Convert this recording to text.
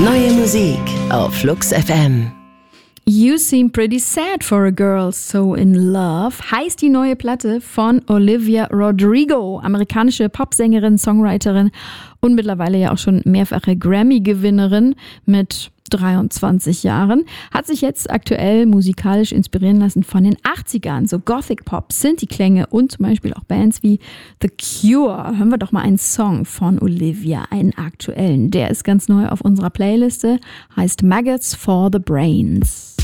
Neue Musik auf Flux FM. You Seem Pretty Sad for a Girl So in Love heißt die neue Platte von Olivia Rodrigo, amerikanische Popsängerin, Songwriterin und mittlerweile ja auch schon mehrfache Grammy-Gewinnerin mit 23 Jahren, hat sich jetzt aktuell musikalisch inspirieren lassen von den 80ern, so Gothic Pop, Synthie-Klänge und zum Beispiel auch Bands wie The Cure. Hören wir doch mal einen Song von Olivia, einen aktuellen. Der ist ganz neu auf unserer Playliste, heißt Maggots for the Brains.